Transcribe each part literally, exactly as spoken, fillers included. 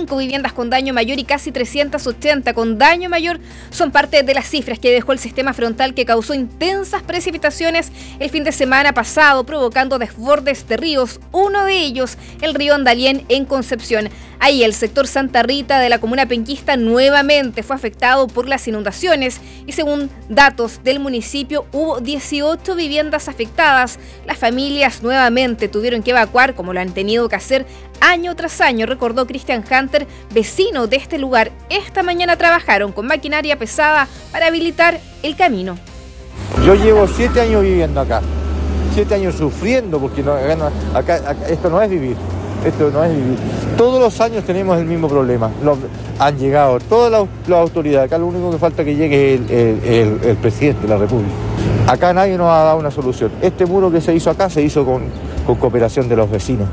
cinco viviendas con daño mayor y casi trescientas ochenta con daño mayor son parte de las cifras que dejó el sistema frontal que causó intensas precipitaciones el fin de semana pasado, provocando desbordes de ríos, uno de ellos el río Andalién en Concepción. Ahí el sector Santa Rita de la comuna penquista nuevamente fue afectado por las inundaciones y según datos del municipio hubo dieciocho viviendas afectadas. Las familias nuevamente tuvieron que evacuar como lo han tenido que hacer año tras año, recordó Christian Hunter, vecino de este lugar. Esta mañana trabajaron con maquinaria pesada para habilitar el camino. Yo llevo siete años viviendo acá, siete años sufriendo porque no, acá, no, acá, acá esto no es vivir. Esto no es vivir. Todos los años tenemos el mismo problema. Los, han llegado todas las, las autoridades. Acá lo único que falta que llegue es el, el, el, el presidente de la República. Acá nadie nos ha dado una solución. Este muro que se hizo acá se hizo con, con cooperación de los vecinos.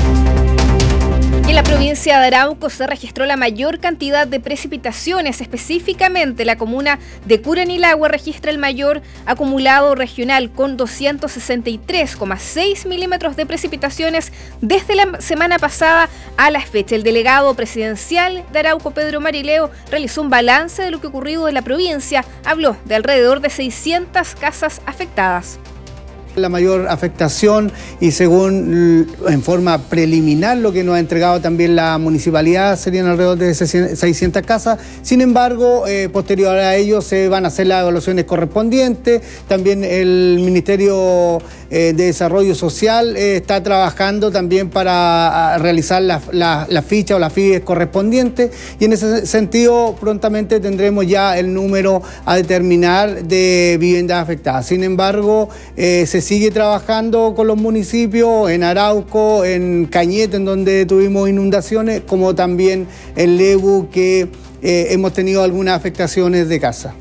En la provincia de Arauco se registró la mayor cantidad de precipitaciones, específicamente la comuna de Curanilagua registra el mayor acumulado regional con doscientos sesenta y tres coma seis milímetros de precipitaciones desde la semana pasada a la fecha. El delegado presidencial de Arauco, Pedro Marileo, realizó un balance de lo que ha ocurrido en la provincia. Habló de alrededor de seiscientas casas afectadas. La mayor afectación y según en forma preliminar lo que nos ha entregado también la municipalidad serían alrededor de seiscientas casas. Sin embargo, eh, posterior a ello se van a hacer las evaluaciones correspondientes. También el Ministerio eh, de Desarrollo Social eh, está trabajando también para realizar la, la, la ficha o las fiches correspondientes y en ese sentido prontamente tendremos ya el número a determinar de viviendas afectadas. Sin embargo, eh, se sigue trabajando con los municipios, en Arauco, en Cañete, en donde tuvimos inundaciones, como también en Lebu, que eh, hemos tenido algunas afectaciones de casa.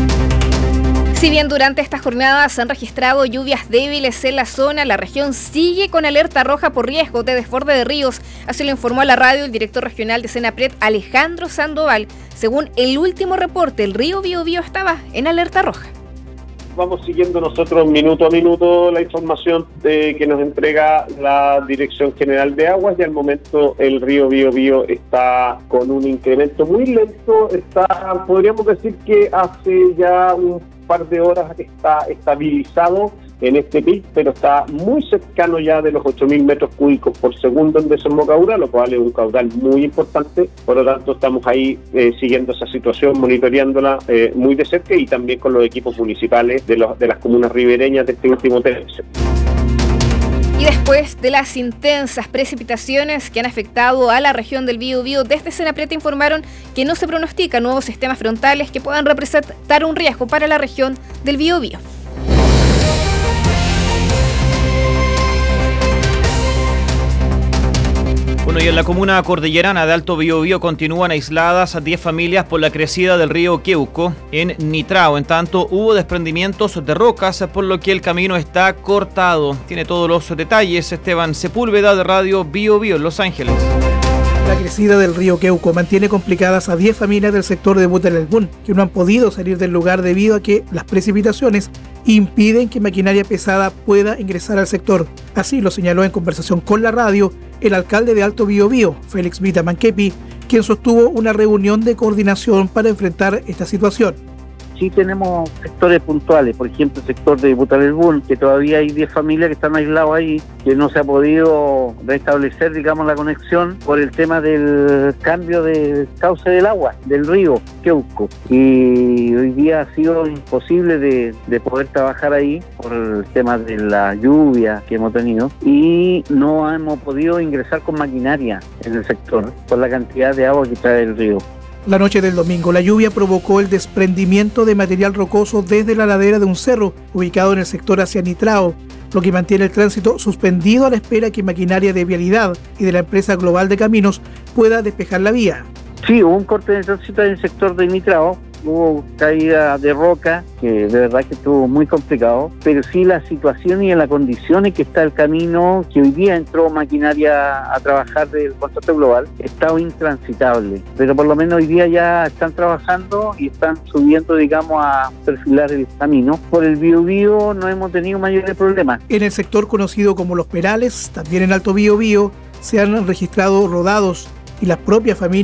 Si bien durante estas jornadas se han registrado lluvias débiles en la zona, la región sigue con alerta roja por riesgo de desborde de ríos. Así lo informó a la radio el director regional de Senapred, Alejandro Sandoval. Según el último reporte, el río Biobío estaba en alerta roja. Vamos siguiendo nosotros minuto a minuto la información de, que nos entrega la Dirección General de Aguas y al momento el río Biobío está con un incremento muy lento. Está, podríamos decir que hace ya un par de horas está estabilizado en este pic, pero está muy cercano ya de los ocho mil metros cúbicos por segundo en desembocadura, lo cual es un caudal muy importante. Por lo tanto, estamos ahí eh, siguiendo esa situación, monitoreándola eh, muy de cerca y también con los equipos municipales de, los, de las comunas ribereñas de este último tercio. Y después de las intensas precipitaciones que han afectado a la región del Biobío, desde Senapred informaron que no se pronostican nuevos sistemas frontales que puedan representar un riesgo para la región del Biobío. Bueno, y en la comuna cordillerana de Alto Biobío continúan aisladas diez familias por la crecida del río Queuco en Nitrao. En tanto, hubo desprendimientos de rocas, por lo que el camino está cortado. Tiene todos los detalles Esteban Sepúlveda de Radio Biobío en Los Ángeles. La crecida del río Queuco mantiene complicadas a diez familias del sector de Butalelbún, que no han podido salir del lugar debido a que las precipitaciones impiden que maquinaria pesada pueda ingresar al sector. Así lo señaló en conversación con la radio el alcalde de Alto Biobío, Félix Vita Manquepi, quien sostuvo una reunión de coordinación para enfrentar esta situación. Sí tenemos sectores puntuales, por ejemplo el sector de Butalelbún, que todavía hay diez familias que están aislados ahí, que no se ha podido restablecer, digamos, la conexión por el tema del cambio de cauce del agua, del río Queuco. Y hoy día ha sido imposible de, de poder trabajar ahí por el tema de la lluvia que hemos tenido y no hemos podido ingresar con maquinaria en el sector por la cantidad de agua que trae el río. La noche del domingo, la lluvia provocó el desprendimiento de material rocoso desde la ladera de un cerro ubicado en el sector hacia Nitrao, lo que mantiene el tránsito suspendido a la espera que maquinaria de vialidad y de la empresa global de caminos pueda despejar la vía. Sí, hubo un corte de tránsito en el sector de Nitrao, hubo caída de roca, que de verdad que estuvo muy complicado, pero sí la situación y en las condiciones que está el camino, que hoy día entró maquinaria a trabajar del consorcio global, estaba intransitable, pero por lo menos hoy día ya están trabajando y están subiendo, digamos, a perfilar el camino. Por el Biobío no hemos tenido mayores problemas. En el sector conocido como Los Perales, también en Alto Biobío, se han registrado rodados y las propias familias